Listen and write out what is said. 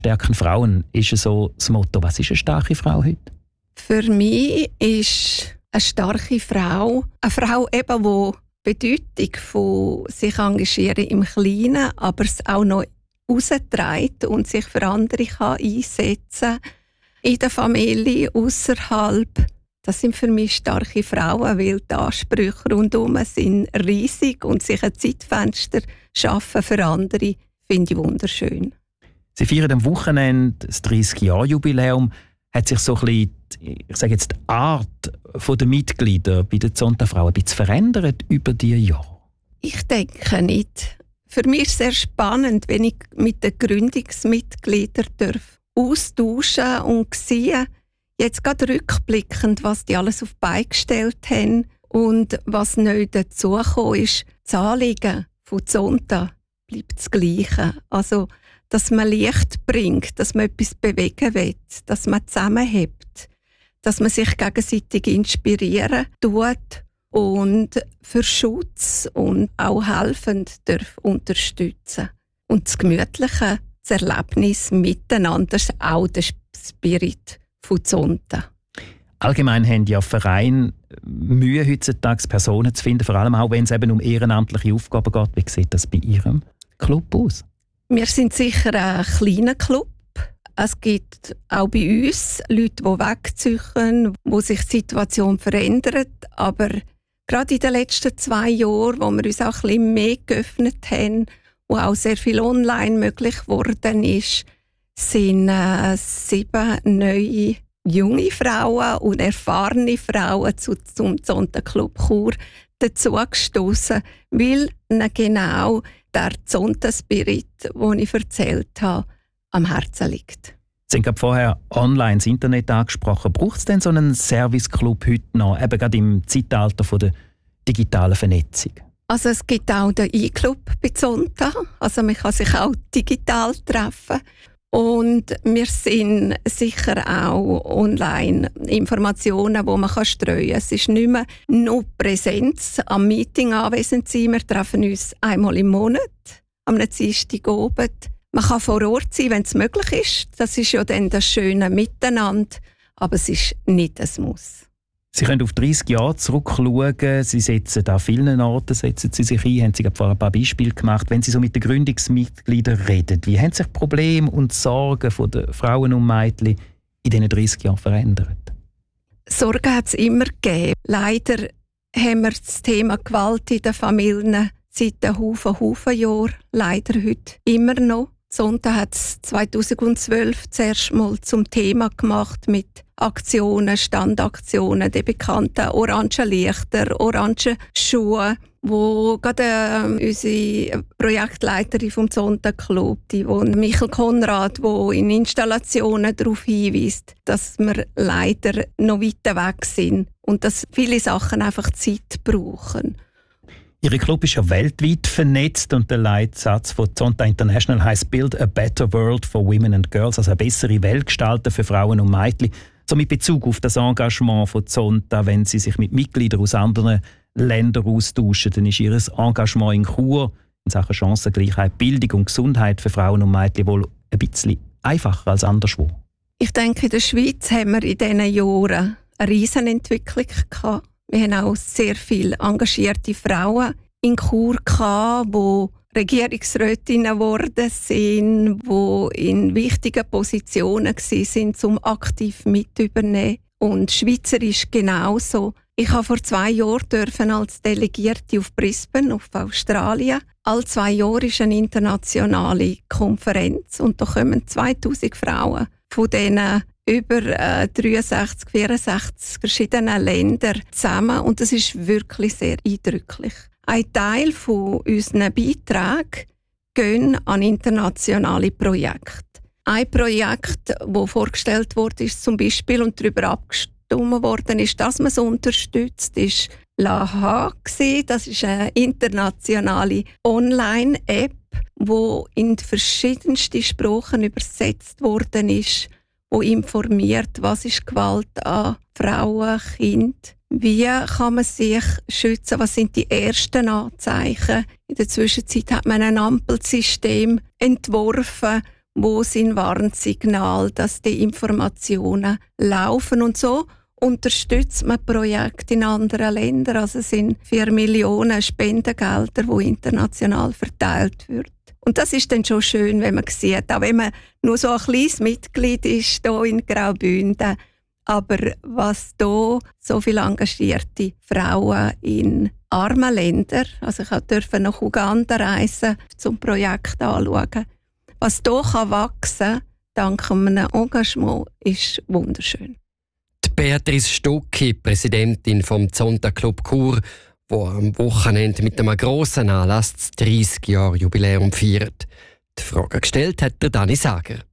stärken Frauen ist so das Motto. Was ist eine starke Frau heute? Für mich ist eine starke Frau eine Frau, eben, die Bedeutung von sich engagieren im Kleinen, aber es auch noch rausträgt und sich für andere einsetzen kann. In der Familie, außerhalb. Das sind für mich starke Frauen, weil die Ansprüche rundherum sind riesig und sich ein Zeitfenster schaffen für andere, finde ich wunderschön. Sie feiern am Wochenende das 30-Jahr-Jubiläum. Hat sich so ein bisschen, ich sage jetzt, die Art der Mitglieder bei den Zonta-Frauen ein bisschen verändert über die Jahre? Ich denke nicht. Für mich ist es sehr spannend, wenn ich mit den Gründungsmitgliedern austauschen und sehe, jetzt gerade rückblickend, was die alles auf die Beine gestellt haben und was neu dazugekommen ist. Das Anliegen von Zonta bleibt das Gleiche. Also, dass man Licht bringt, dass man etwas bewegen will, dass man zusammenhält, dass man sich gegenseitig inspirieren tut und für Schutz und auch helfend unterstützen. Und das Gemütliche, das Erlebnis miteinander, ist auch der Spirit von Zonta. Allgemein haben ja Vereine Mühe, heutzutage Personen zu finden, vor allem auch, wenn es eben um ehrenamtliche Aufgaben geht. Wie sieht das bei Ihrem Club aus? Wir sind sicher ein kleiner Club. Es gibt auch bei uns Leute, die wegziehen, wo sich die Situation verändert. Aber gerade in den letzten 2 Jahren, wo wir uns auch ein bisschen mehr geöffnet haben, wo auch sehr viel online möglich geworden ist, sind 7 neue junge Frauen und erfahrene Frauen zum Zonta Club Chur dazugestossen, weil ihnen genau der Zonta-Spirit, den ich erzählt habe, am Herzen liegt. Sie haben gerade vorher online das Internet angesprochen. Braucht es denn so einen Service-Club heute noch, eben gerade im Zeitalter der digitalen Vernetzung? Also es gibt auch den E-Club bei Zonta. Also man kann sich auch digital treffen. Und wir sind sicher auch online Informationen, die man streuen kann. Es ist nicht mehr nur Präsenz am Meeting anwesend sein. Wir treffen uns einmal im Monat, am Dienstagabend. Man kann vor Ort sein, wenn es möglich ist. Das ist ja dann das schöne Miteinander. Aber es ist nicht ein Muss. Sie können auf 30 Jahre zurückschauen. Sie setzen an vielen Orten setzen Sie sich ein. Haben Sie vorhin ein paar Beispiele gemacht. Wenn Sie so mit den Gründungsmitgliedern reden, wie haben sich Probleme und Sorgen der Frauen und Mädchen in diesen 30 Jahren verändert? Sorgen hat es immer gegeben. Leider haben wir das Thema Gewalt in den Familien seit einem Haufen Jahren. Leider heute immer noch. Zonta hat es 2012 zuerst mal zum Thema gemacht mit Aktionen, Standaktionen, die bekannten orangen Lichter, orangen Schuhe, wo gerade unsere Projektleiterin vom Zonta Club, die Michael Konrad, wo in Installationen darauf hinweist, dass wir leider noch weiter weg sind und dass viele Sachen einfach Zeit brauchen. Ihr Club ist ja weltweit vernetzt und der Leitsatz von Zonta International heisst «Build a better world for women and girls», also eine bessere Welt gestalten für Frauen und Mädchen. So mit Bezug auf das Engagement von Zonta, wenn sie sich mit Mitgliedern aus anderen Ländern austauschen, dann ist ihr Engagement in Chur in Sachen Chancengleichheit, Bildung und Gesundheit für Frauen und Mädchen wohl ein bisschen einfacher als anderswo. Ich denke, in der Schweiz haben wir in diesen Jahren eine Riesenentwicklung gehabt. Wir haben auch sehr viele engagierte Frauen in Chur gehabt, die Regierungsrätinnen geworden sind, die in wichtigen Positionen waren, um aktiv mitzuübernehmen. Und schweizerisch genauso. Ich durfte vor 2 Jahren als Delegierte auf Brisbane, auf Australien. Alle 2 Jahre ist eine internationale Konferenz und da kommen 2000 Frauen von diesen über 63, 64 verschiedenen Ländern zusammen und das ist wirklich sehr eindrücklich. Ein Teil von unseren Beiträgen gehen an internationale Projekte. Ein Projekt, das vorgestellt wurde, ist zum Beispiel und darüber abgestimmt worden ist, dass man es unterstützt, ist Laha. Das ist eine internationale Online-App, die in verschiedenste Sprachen übersetzt worden ist, die informiert, was ist Gewalt an Frauen, Kindern. Wie kann man sich schützen? Was sind die ersten Anzeichen? In der Zwischenzeit hat man ein Ampelsystem entworfen, wo sind Warnsignale, dass die Informationen laufen und so unterstützt man Projekte in anderen Ländern. Also es sind 4 Millionen Spendengelder, die international verteilt wird. Und das ist dann schon schön, wenn man sieht, auch wenn man nur so ein kleines Mitglied ist hier in Graubünden. Aber was hier so viele engagierte Frauen in armen Ländern, also ich durfte nach Uganda reisen, zum Projekt anschauen, was hier wachsen kann, dank einem Engagement, ist wunderschön. Die Beatrice Stucki, Präsidentin vom Zonta Club Chur, die am Wochenende mit einem grossen Anlass das 30-Jahr-Jubiläum feiert. Die Frage gestellt hat der Dani Sager.